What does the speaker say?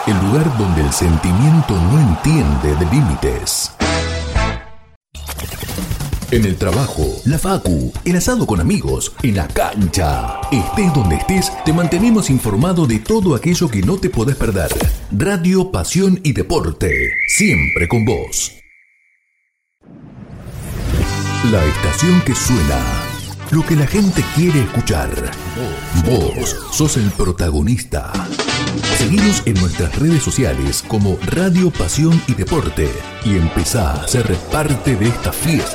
el lugar donde el sentimiento no entiende de límites. En el trabajo, la facu, el asado con amigos, en la cancha. Estés donde estés, te mantenemos informado de todo aquello que no te podés perder. Radio, pasión y deporte, siempre con vos. La estación que suena, lo que la gente quiere escuchar. Vos sos el protagonista. Seguinos en nuestras redes sociales como Radio, Pasión y Deporte y empezá a ser parte de esta fiesta.